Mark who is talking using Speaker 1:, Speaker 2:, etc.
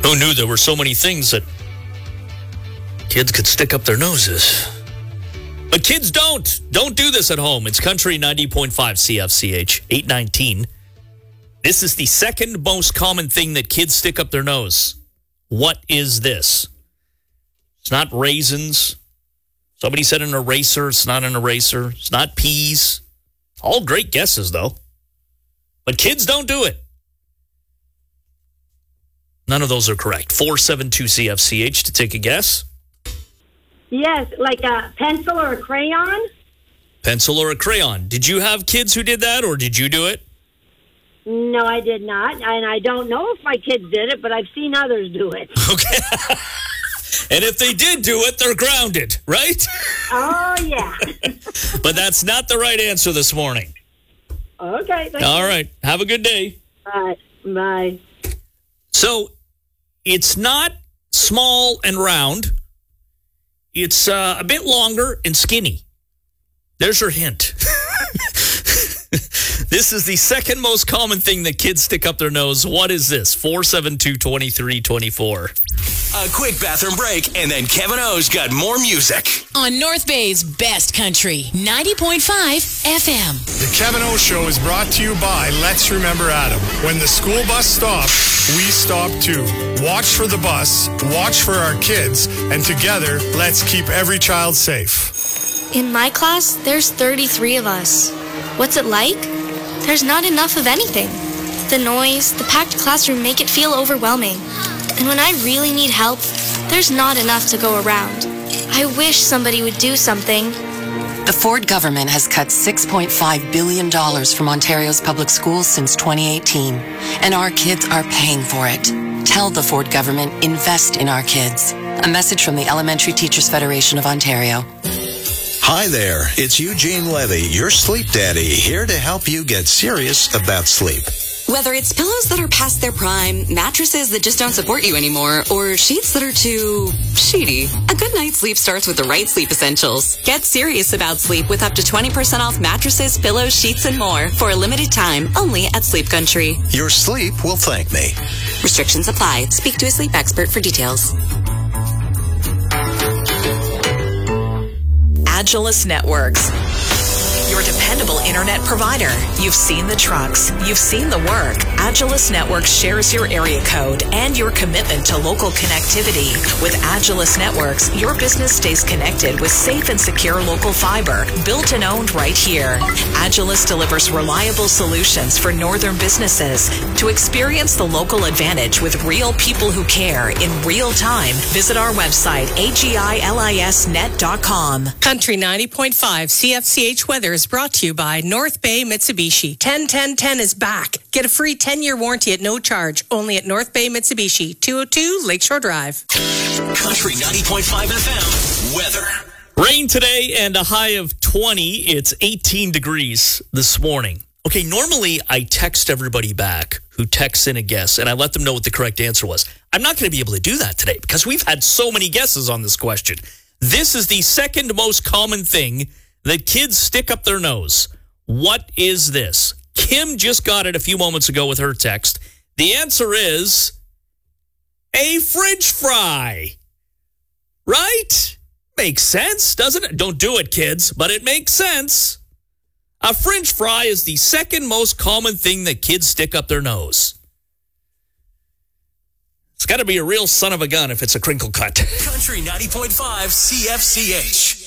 Speaker 1: Who knew there were so many things that kids could stick up their noses? But kids don't. Don't do this at home. It's Country 90.5 CFCH, 819. This is the second most common thing that kids stick up their nose. What is this? It's not raisins. Somebody said an eraser. It's not an eraser. It's not peas. All great guesses, though. But kids don't do it. None of those are correct. 472-CFCH to take a guess.
Speaker 2: Yes, like a pencil or a crayon.
Speaker 1: Pencil or a crayon. Did you have kids who did that, or did you do it?
Speaker 2: No, I did not. And I don't know if my kids did it, but I've seen others do it.
Speaker 1: Okay. And if they did do it, they're grounded, right?
Speaker 2: Oh, yeah.
Speaker 1: But that's not the right answer this morning.
Speaker 2: Okay.
Speaker 1: All right. Have a good day.
Speaker 2: All right. Bye.
Speaker 1: So it's not small and round. It's a bit longer and skinny. There's your hint. This is the second most common thing that kids stick up their nose. What is this? 472-2324.
Speaker 3: A quick bathroom break, and then Kevin O's got more music.
Speaker 4: On North Bay's best country, 90.5 FM.
Speaker 5: The Kevin O Show is brought to you by Let's Remember Adam. When the school bus stops, we stop too. Watch for the bus, watch for our kids, and together, let's keep every child safe.
Speaker 6: In my class, there's 33 of us. What's it like? There's not enough of anything. The noise, the packed classroom make it feel overwhelming. And when I really need help, there's not enough to go around. I wish somebody would do something.
Speaker 7: The Ford government has cut $6.5 billion from Ontario's public schools since 2018, and our kids are paying for it. Tell the Ford government, invest in our kids. A message from the Elementary Teachers Federation of Ontario.
Speaker 8: Hi there, it's Eugene Levy, your sleep daddy, here to help you get serious about sleep.
Speaker 9: Whether it's pillows that are past their prime, mattresses that just don't support you anymore, or sheets that are too sheety, a good night's sleep starts with the right sleep essentials. Get serious about sleep with up to 20% off mattresses, pillows, sheets, and more for a limited time only at Sleep Country.
Speaker 8: Your sleep will thank me.
Speaker 9: Restrictions apply. Speak to a sleep expert for details.
Speaker 10: Agilus Networks, your dependable internet provider. You've seen the trucks. You've seen the work. Agilus Networks shares your area code and your commitment to local connectivity. With Agilus Networks, your business stays connected with safe and secure local fiber, built and owned right here. Agilus delivers reliable solutions for northern businesses. To experience the local advantage with real people who care in real time, visit our website, agilisnet.com.
Speaker 11: Country 90.5 CFCH weather is brought to you by North Bay Mitsubishi. 10-10-10 is back. Get a free 10-year warranty at no charge. Only at North Bay Mitsubishi, 202 Lakeshore Drive.
Speaker 3: Country 90.5 FM weather.
Speaker 1: Rain today and a high of 20. It's 18 degrees this morning. Okay, normally I text everybody back who texts in a guess, and I let them know what the correct answer was. I'm not going to be able to do that today because we've had so many guesses on this question. This is the second most common thing that kids stick up their nose. What is this? Kim just got it a few moments ago with her text. The answer is a French fry. Right? Makes sense, doesn't it? Don't do it, kids, but it makes sense. A French fry is the second most common thing that kids stick up their nose. It's got to be a real son of a gun if it's a crinkle cut.
Speaker 3: Country 90.5 CFCH.